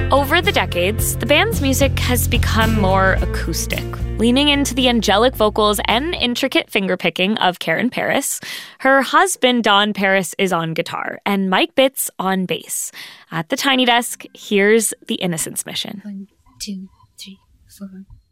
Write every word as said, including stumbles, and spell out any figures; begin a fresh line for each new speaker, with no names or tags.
Over the decades, the band's music has become more acoustic, leaning into the angelic vocals and intricate fingerpicking of Karen Paris. Her husband, Don Paris, is on guitar, and Mike Bitts on bass. At the Tiny Desk, here's The Innocence Mission.
One, two, three, four.